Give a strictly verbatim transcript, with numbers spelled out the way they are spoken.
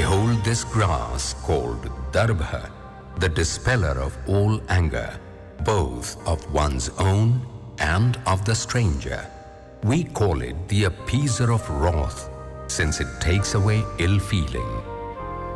Behold this grass called darbha, the dispeller of all anger, both of one's own and of the stranger. We call it the appeaser of wrath, since it takes away ill feeling.